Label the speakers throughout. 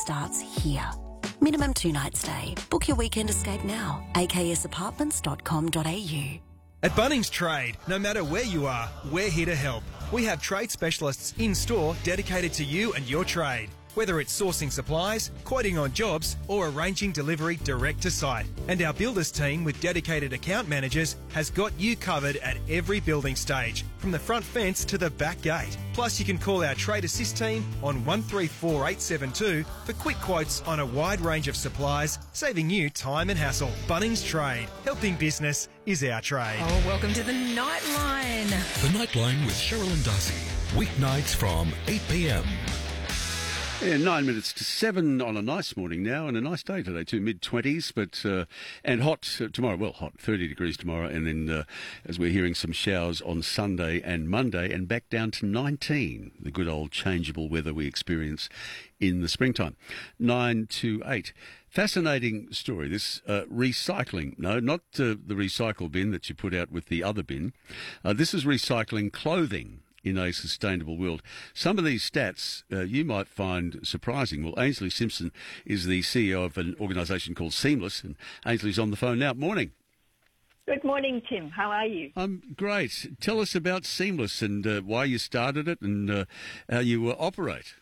Speaker 1: starts here. Minimum 2 night stay. Book your weekend escape now. aksapartments.com.au.
Speaker 2: At Bunnings Trade, no matter where you are, we're here to help. We have trade specialists in-store dedicated to you and your trade. Whether it's sourcing supplies, quoting on jobs, or arranging delivery direct to site. And our builders team with dedicated account managers has got you covered at every building stage, from the front fence to the back gate. Plus, you can call our Trade Assist team on 134872 for quick quotes on a wide range of supplies, saving you time and hassle. Bunnings Trade. Helping business is our trade.
Speaker 3: Oh, welcome to the Nightline.
Speaker 4: The Nightline with Cheryl and Darcy. Weeknights from 8 p.m.
Speaker 5: Yeah, 9 minutes to 7 on a nice morning now, and a nice day today too, mid-20s, but and hot tomorrow. Well, hot, 30 degrees tomorrow, and then as we're hearing, some showers on Sunday and Monday, and back down to 19, the good old changeable weather we experience in the springtime. 9 to 8. Fascinating story, this recycling. No, not the recycle bin that you put out with the other bin. This is recycling clothing in a sustainable world. Some of these stats you might find surprising. Well, Ainsley Simpson is the CEO of an organisation called Seamless, and Ainsley's on the phone now. Morning.
Speaker 6: Good morning, Tim. How are you?
Speaker 5: I'm great. Tell us about Seamless and why you started it and how you operate.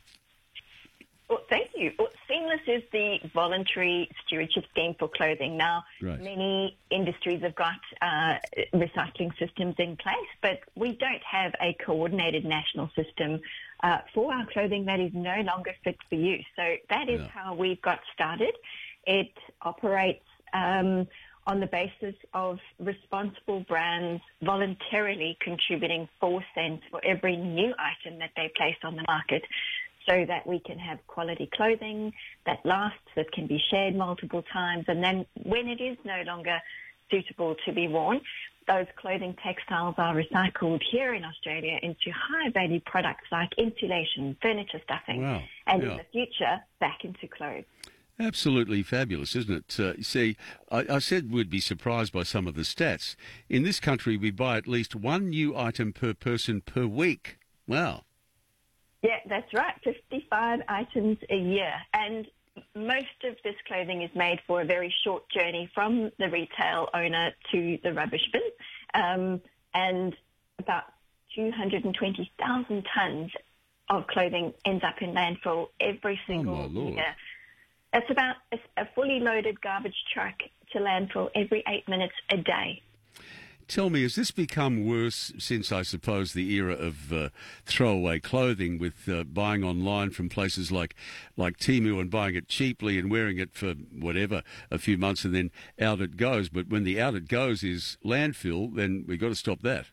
Speaker 6: Well, thank you. Well, Seamless is the voluntary stewardship scheme for clothing. Now,
Speaker 5: Right.
Speaker 6: Many industries have got recycling systems in place, but we don't have a coordinated national system for our clothing that is no longer fit for use. So that is how we've got started. It operates on the basis of responsible brands voluntarily contributing 4 cents for every new item that they place on the market, so that we can have quality clothing that lasts, that can be shared multiple times. And then when it is no longer suitable to be worn, those clothing textiles are recycled here in Australia into high-value products like insulation, furniture stuffing, and in the future, back into clothes.
Speaker 5: Absolutely fabulous, isn't it? See, I said we'd be surprised by some of the stats. In this country, we buy at least 1 new item per person per week. Wow.
Speaker 6: Yeah, that's right. 55 items a year. And most of this clothing is made for a very short journey from the retail owner to the rubbish bin. And about 220,000 tonnes of clothing ends up in landfill every single year. That's about a fully loaded garbage truck to landfill every 8 minutes a day.
Speaker 5: Tell me, has this become worse since, I suppose, the era of throwaway clothing with buying online from places like Temu and buying it cheaply and wearing it for whatever, a few months and then out it goes? But when the out it goes is landfill, then we've got to stop that.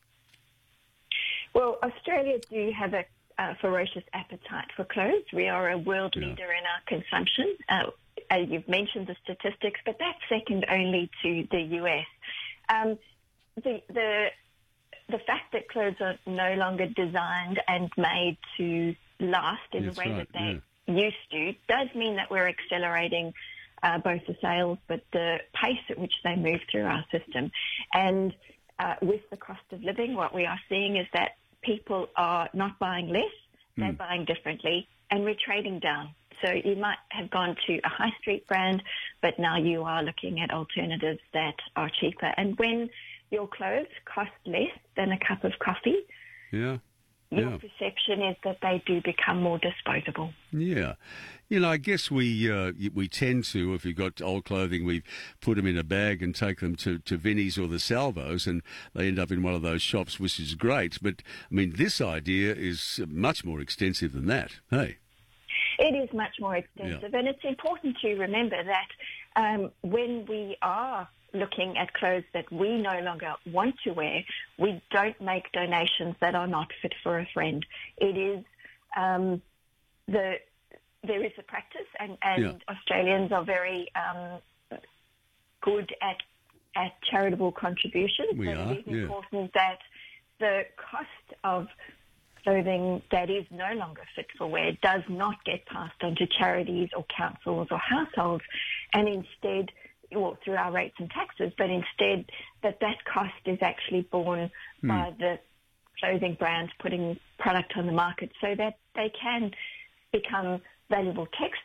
Speaker 6: Well, Australia do have a ferocious appetite for clothes. We are a world leader in our consumption. You've mentioned the statistics, but that's second only to the US. The fact that clothes are no longer designed and made to last in the way that they used to does mean that we're accelerating both the sales but the pace at which they move through our system. And with the cost of living, what we are seeing is that people are not buying less, they're buying differently, and we're trading down. So you might have gone to a high street brand, but now you are looking at alternatives that are cheaper. And when your clothes cost less than a cup of coffee, your perception is that they do become more disposable. Yeah.
Speaker 5: You know, I guess we tend to, if you've got old clothing, we put them in a bag and take them to Vinnie's or the Salvos, and they end up in one of those shops, which is great. But, I mean, this idea is much more extensive than that, hey?
Speaker 6: It is much more extensive, and it's important to remember that when we are looking at clothes that we no longer want to wear, we don't make donations that are not fit for a friend. It is there is a practice, and Australians are very good at charitable contributions.
Speaker 5: We are.
Speaker 6: It is important that the cost of clothing that is no longer fit for wear does not get passed on to charities or councils or households, and instead, well, through our rates and taxes, but instead that cost is actually borne by the clothing brands putting product on the market so that they can become valuable textiles